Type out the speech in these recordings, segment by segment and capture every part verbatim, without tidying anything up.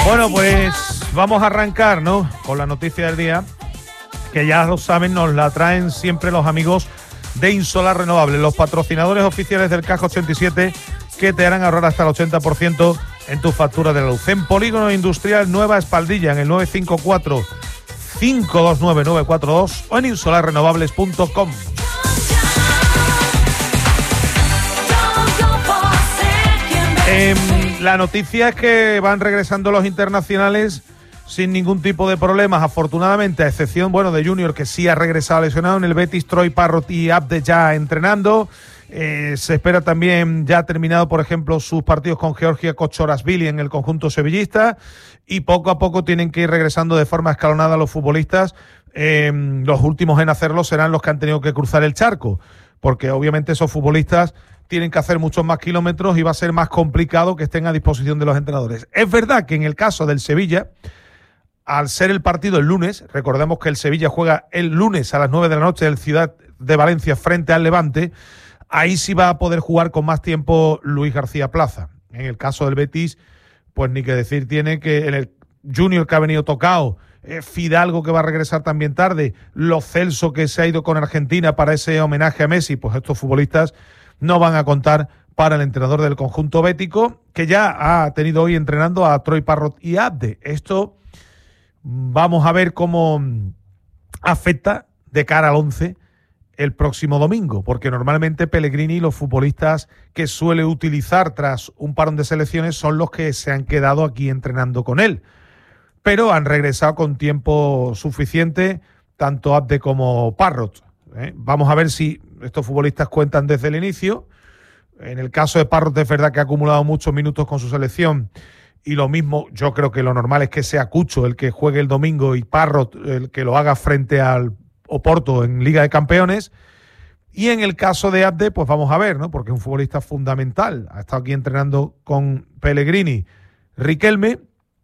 Bueno, pues vamos a arrancar, ¿no?, con la noticia del día, que ya lo saben, nos la traen siempre los amigos de Insolar Renovables, los patrocinadores oficiales del Caja ochenta y siete, que te harán ahorrar hasta el ochenta por ciento en tu factura de la luz. En Polígono Industrial Nueva Espaldilla, en el nueve cinco cuatro, cinco dos nueve, nueve cuatro dos o en insolar renovables punto com. Eh, la noticia es que van regresando los internacionales sin ningún tipo de problemas, afortunadamente, a excepción, bueno, de Junior, que sí ha regresado lesionado. En el Betis, Troy Parrott y Abde ya entrenando. Eh, se espera también, ya ha terminado, por ejemplo, sus partidos con Georgia Kochorashvili en el conjunto sevillista, y poco a poco tienen que ir regresando de forma escalonada los futbolistas. Eh, los últimos en hacerlo serán los que han tenido que cruzar el charco, porque obviamente esos futbolistas tienen que hacer muchos más kilómetros y va a ser más complicado que estén a disposición de los entrenadores. Es verdad que en el caso del Sevilla, al ser el partido el lunes, recordemos que el Sevilla juega el lunes a las nueve de la noche en Ciudad de Valencia frente al Levante, ahí sí va a poder jugar con más tiempo Luis García Plaza. En el caso del Betis, pues ni que decir tiene, que en el Junior, que ha venido tocado, eh, Fidalgo, que va a regresar también tarde, Lo Celso, que se ha ido con Argentina para ese homenaje a Messi, pues estos futbolistas no van a contar para el entrenador del conjunto bético, que ya ha tenido hoy entrenando a Troy Parrott y Abde. Esto vamos a ver cómo afecta de cara al once el próximo domingo, porque normalmente Pellegrini y los futbolistas que suele utilizar tras un parón de selecciones son los que se han quedado aquí entrenando con él, pero han regresado con tiempo suficiente tanto Abde como Parrott. ¿eh? Vamos a ver si estos futbolistas cuentan desde el inicio. En el caso de Parrott es verdad que ha acumulado muchos minutos con su selección, y lo mismo, yo creo que lo normal es que sea Cucho el que juegue el domingo y Parrott el que lo haga frente al Oporto en Liga de Campeones. Y en el caso de Abde, pues vamos a ver, ¿no?, porque es un futbolista fundamental. Ha estado aquí entrenando con Pellegrini, Riquelme,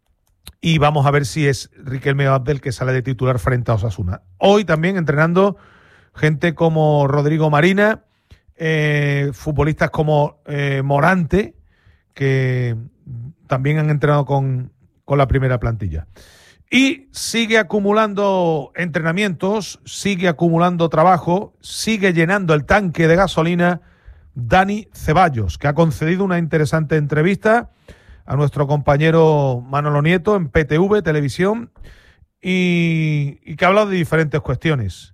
y vamos a ver si es Riquelme o Abde el que sale de titular frente a Osasuna. Hoy también entrenando gente como Rodrigo Marina, eh, futbolistas como eh, Morante, que también han entrenado con, con la primera plantilla. Y sigue acumulando entrenamientos, sigue acumulando trabajo, sigue llenando el tanque de gasolina Dani Ceballos, que ha concedido una interesante entrevista a nuestro compañero Manolo Nieto en P T V, Televisión, y, y que ha hablado de diferentes cuestiones.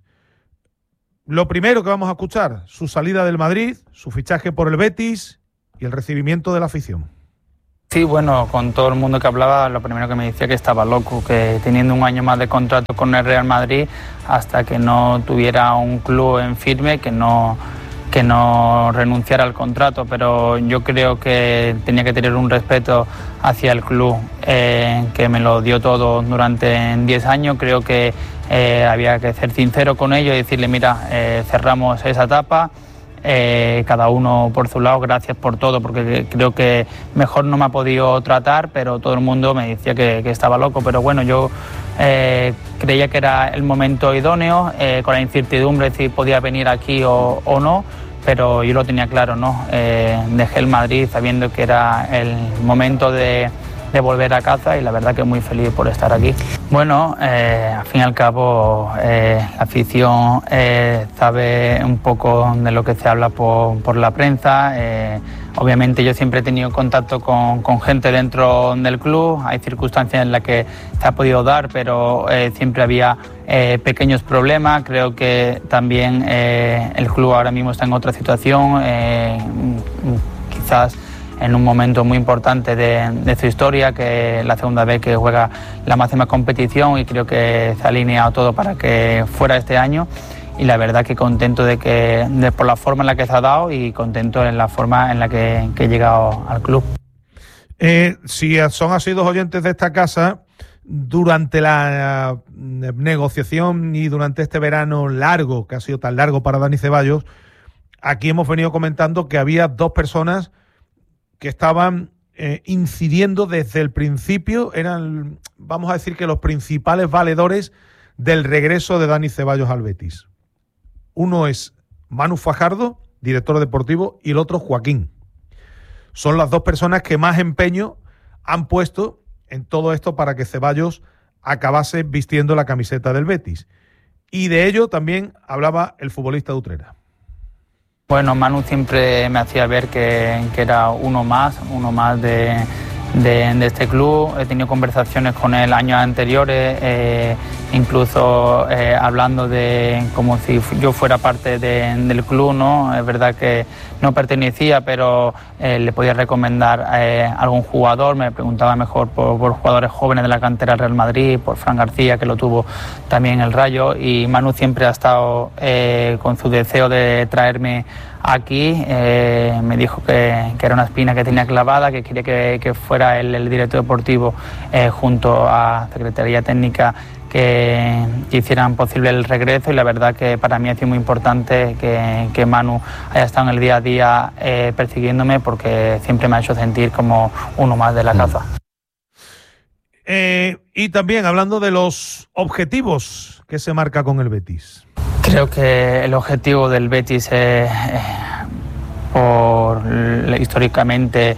Lo primero que vamos a escuchar, su salida del Madrid, su fichaje por el Betis y el recibimiento de la afición. Sí, bueno, con todo el mundo que hablaba, lo primero que me decía que estaba loco, que teniendo un año más de contrato con el Real Madrid, hasta que no tuviera un club en firme, que no, que no renunciara al contrato, pero yo creo que tenía que tener un respeto hacia el club, eh, que me lo dio todo durante diez años. Creo que eh, había que ser sincero con ellos y decirle, mira, eh, cerramos esa etapa. Eh, cada uno por su lado, gracias por todo, porque creo que mejor no me ha podido tratar, pero todo el mundo me decía que, que estaba loco. Pero bueno, yo eh, creía que era el momento idóneo, eh, con la incertidumbre si podía venir aquí o, o no, pero yo lo tenía claro, ¿no? Eh, dejé el Madrid sabiendo que era el momento de, de volver a casa, y la verdad que muy feliz por estar aquí. Bueno, eh, al fin y al cabo eh, la afición eh, sabe un poco de lo que se habla por, por la prensa. Eh, obviamente yo siempre he tenido contacto con, con gente dentro del club. Hay circunstancias en las que se ha podido dar, pero eh, siempre había eh, pequeños problemas. Creo que también eh, el club ahora mismo está en otra situación, eh, quizás en un momento muy importante de, de su historia, que es la segunda vez que juega la máxima competición, y creo que se ha alineado todo para que fuera este año, y la verdad que contento de que de, por la forma en la que se ha dado, y contento en la forma en la que, que he llegado al club. Eh, si son asiduos oyentes de esta casa, durante la negociación y durante este verano largo, que ha sido tan largo para Dani Ceballos, aquí hemos venido comentando que había dos personas que estaban eh, incidiendo desde el principio, eran, vamos a decir, que los principales valedores del regreso de Dani Ceballos al Betis. Uno es Manu Fajardo, director deportivo, y el otro Joaquín. Son las dos personas que más empeño han puesto en todo esto para que Ceballos acabase vistiendo la camiseta del Betis. Y de ello también hablaba el futbolista de Utrera. Bueno, Manu siempre me hacía ver que, que era uno más, uno más de, de, de este club. He tenido conversaciones con él años anteriores, eh, incluso eh, hablando de como si yo fuera parte de, del club, ¿no? Es verdad que no pertenecía, pero eh, le podía recomendar eh, algún jugador. Me preguntaba mejor por, por jugadores jóvenes de la cantera del Real Madrid, por Fran García, que lo tuvo también el Rayo, y Manu siempre ha estado eh, con su deseo de traerme aquí. Eh, me dijo que, que era una espina que tenía clavada, que quería que, que fuera el, el director deportivo eh, junto a Secretaría Técnica que, que hicieran posible el regreso, y la verdad que para mí ha sido muy importante que, que Manu haya estado en el día a día eh, persiguiéndome, porque siempre me ha hecho sentir como uno más de la casa. Eh, y también hablando de los objetivos que se marca con el Betis. Creo que el objetivo del Betis es, eh, por históricamente,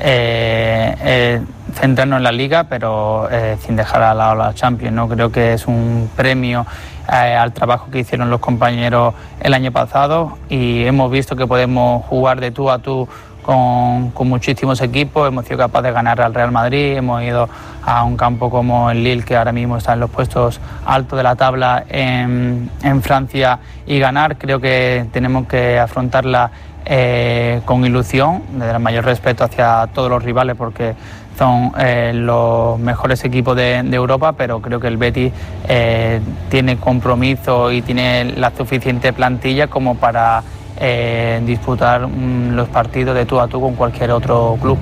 eh, eh, centrarnos en la Liga, pero eh, sin dejar al lado la Champions, ¿no? Creo que es un premio eh, al trabajo que hicieron los compañeros el año pasado, y hemos visto que podemos jugar de tú a tú Con, con muchísimos equipos. Hemos sido capaces de ganar al Real Madrid, hemos ido a un campo como el Lille, que ahora mismo está en los puestos altos de la tabla en, en Francia, y ganar. Creo que tenemos que afrontarla eh, con ilusión, desde el mayor respeto hacia todos los rivales, porque son eh, los mejores equipos de, de Europa, pero creo que el Betis eh, tiene compromiso y tiene la suficiente plantilla como para Eh, disputar mm, los partidos de tú a tú con cualquier otro club.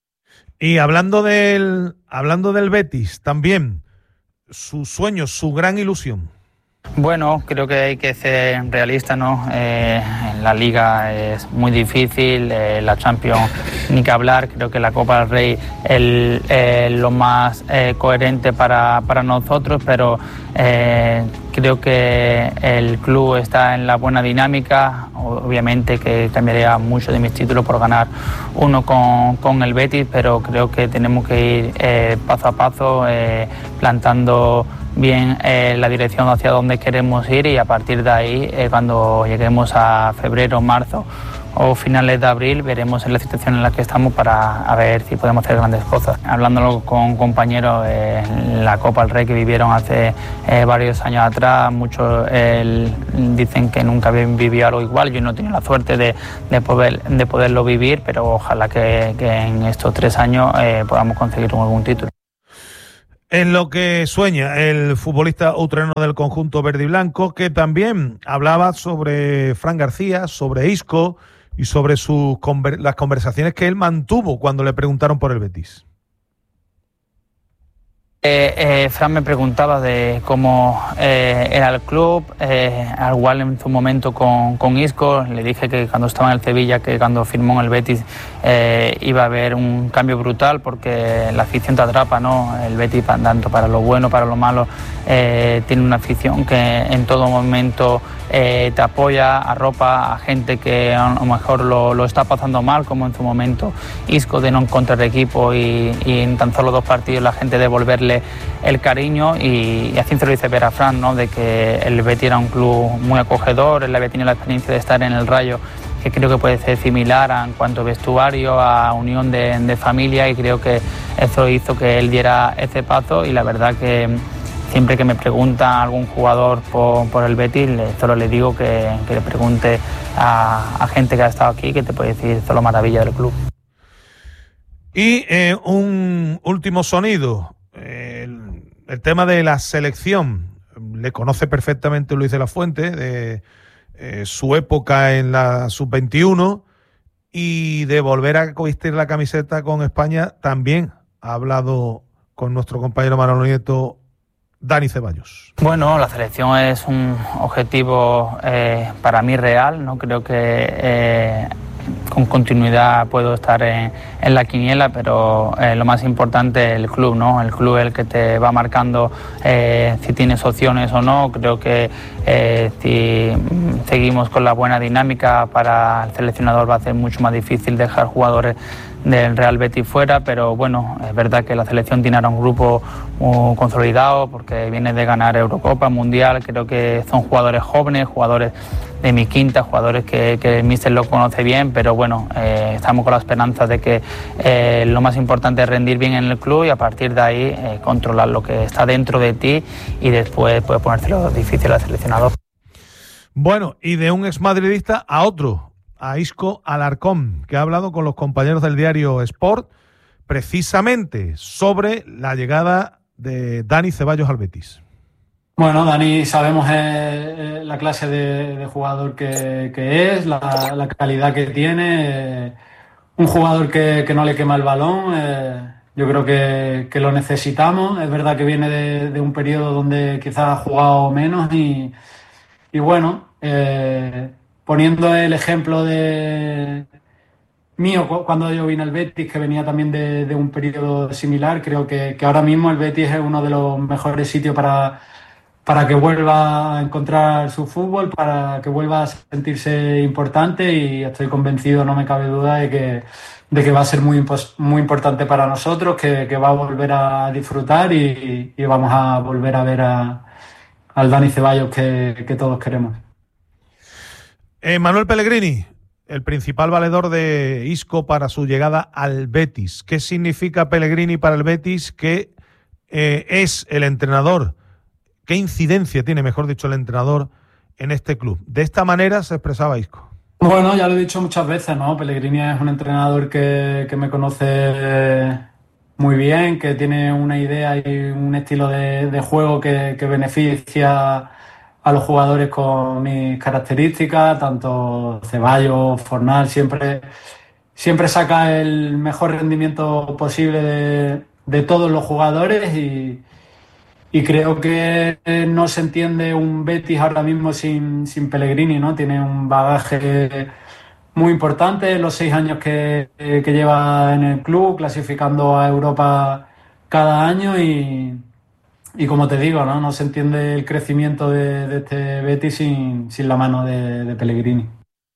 Y hablando del, hablando del Betis, también su sueño, su gran ilusión. Bueno, creo que hay que ser realista, ¿no? Eh, en la Liga es muy difícil, eh, la Champions ni que hablar. Creo que la Copa del Rey es eh, lo más eh, coherente para, para nosotros, pero eh, creo que el club está en la buena dinámica. Obviamente que cambiaría mucho de mis títulos por ganar uno con, con el Betis, pero creo que tenemos que ir eh, paso a paso, eh, plantando bien eh, la dirección hacia donde queremos ir, y a partir de ahí, eh, cuando lleguemos a febrero, marzo o finales de abril, veremos en la situación en la que estamos para a ver si podemos hacer grandes cosas. Hablándolo con compañeros, eh, en la Copa del Rey que vivieron hace eh, varios años atrás, muchos eh, dicen que nunca habían vivido algo igual. Yo no he tenido la suerte de, de, poder, de poderlo vivir, pero ojalá que, que en estos tres años eh, podamos conseguir algún título. En lo que sueña el futbolista utrerano del conjunto verde y blanco, que también hablaba sobre Fran García, sobre Isco y sobre sus conver- las conversaciones que él mantuvo cuando le preguntaron por el Betis. Eh, eh, Fran me preguntaba de cómo eh, era el club, eh, al igual en su momento con, con Isco. Le dije que cuando estaba en el Sevilla, que cuando firmó en el Betis eh, iba a haber un cambio brutal, porque la afición te atrapa, ¿no? El Betis, tanto para lo bueno, para lo malo, eh, tiene una afición que en todo momento eh, te apoya, arropa a gente que a lo mejor lo, lo está pasando mal, como en su momento Isco, de no encontrar equipo, y, y en tan solo dos partidos la gente devolverle el cariño, y, y así se lo dice ver a Fran, ¿no? De que el Betis era un club muy acogedor. Él había tenido la experiencia de estar en el Rayo, que creo que puede ser similar a, en cuanto a vestuario, a unión de, de familia, y creo que eso hizo que él diera ese paso. Y la verdad que siempre que me pregunta algún jugador por, por el Betis, le, solo le digo que, que le pregunte a, a gente que ha estado aquí, que te puede decir solo maravilla del club. Y eh, un último sonido. El, el tema de la selección, le conoce perfectamente Luis de la Fuente, de eh, su época en la sub veintiuno, y de volver a vestir la camiseta con España. También ha hablado con nuestro compañero Manolo Nieto, Dani Ceballos. Bueno, la selección es un objetivo eh, para mí real, ¿no? Creo que eh, con continuidad puedo estar en, en la quiniela, pero eh, lo más importante es el club, ¿no? El club es el que te va marcando eh, si tienes opciones o no. Creo que eh, si seguimos con la buena dinámica, para el seleccionador va a ser mucho más difícil dejar jugadores del Real Betis fuera, pero bueno, es verdad que la selección tiene ahora un grupo muy consolidado porque viene de ganar Eurocopa, Mundial, creo que son jugadores jóvenes, jugadores de mi quinta, jugadores que, que el míster lo conoce bien, pero bueno, eh, estamos con la esperanza de que eh, lo más importante es rendir bien en el club y a partir de ahí eh, controlar lo que está dentro de ti y después puede ponértelo difícil al seleccionador. Bueno, y de un exmadridista a otro, a Isco Alarcón, que ha hablado con los compañeros del diario Sport precisamente sobre la llegada de Dani Ceballos al Betis. Bueno, Dani sabemos eh, la clase de, de jugador que, que es, la, la calidad que tiene, eh, un jugador que, que no le quema el balón, eh, yo creo que, que lo necesitamos, es verdad que viene de, de un periodo donde quizás ha jugado menos y, y bueno, eh, poniendo el ejemplo de mío cuando yo vine al Betis, que venía también de, de un periodo similar, creo que, que ahora mismo el Betis es uno de los mejores sitios para para que vuelva a encontrar su fútbol, para que vuelva a sentirse importante y estoy convencido, no me cabe duda, de que, de que va a ser muy, muy importante para nosotros, que, que va a volver a disfrutar y, y vamos a volver a ver a, al Dani Ceballos que, que todos queremos. Eh, Manuel Pellegrini, el principal valedor de Isco para su llegada al Betis. ¿Qué significa Pellegrini para el Betis? Que eh, es el entrenador. ¿Qué incidencia tiene, mejor dicho, el entrenador en este club? De esta manera se expresaba Isco. Bueno, ya lo he dicho muchas veces, ¿no? Pellegrini es un entrenador que, que me conoce muy bien, que tiene una idea y un estilo de, de juego que, que beneficia a los jugadores con mis características, tanto Ceballos, Fornal, siempre, siempre saca el mejor rendimiento posible de, de todos los jugadores y Y creo que no se entiende un Betis ahora mismo sin, sin Pellegrini, ¿no? Tiene un bagaje muy importante, los seis años que, que lleva en el club, clasificando a Europa cada año y, y como te digo, ¿no? No se entiende el crecimiento de, de este Betis sin, sin la mano de, de Pellegrini.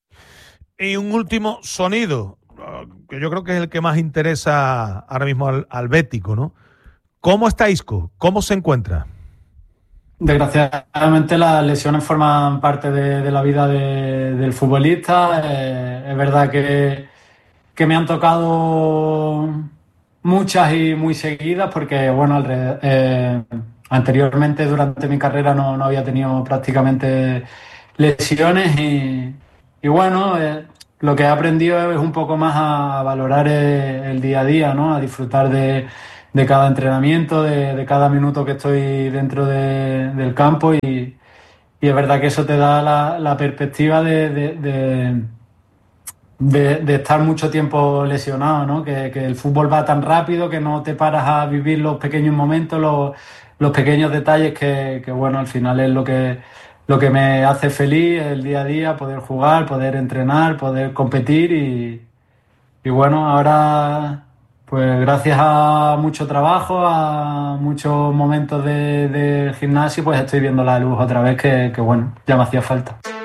Y un último sonido, que yo creo que es el que más interesa ahora mismo al, al bético, ¿no? ¿Cómo está Isco? ¿Cómo se encuentra? Desgraciadamente las lesiones forman parte de, de la vida de, del futbolista. Eh, es verdad que, que me han tocado muchas y muy seguidas porque, bueno, alrededor, eh, anteriormente durante mi carrera no, no había tenido prácticamente lesiones y, y bueno, eh, lo que he aprendido es un poco más a valorar el, el día a día, ¿no? A disfrutar de de cada entrenamiento, de, de cada minuto que estoy dentro de, del campo y, y es verdad que eso te da la, la perspectiva de, de, de, de, de estar mucho tiempo lesionado, ¿no? Que, que el fútbol va tan rápido que no te paras a vivir los pequeños momentos, los, los pequeños detalles que, que, bueno, al final es lo que, lo que me hace feliz el día a día, poder jugar, poder entrenar, poder competir y, y bueno, ahora... Pues gracias a mucho trabajo, a muchos momentos de, de gimnasio, pues estoy viendo la luz otra vez que, que bueno, ya me hacía falta.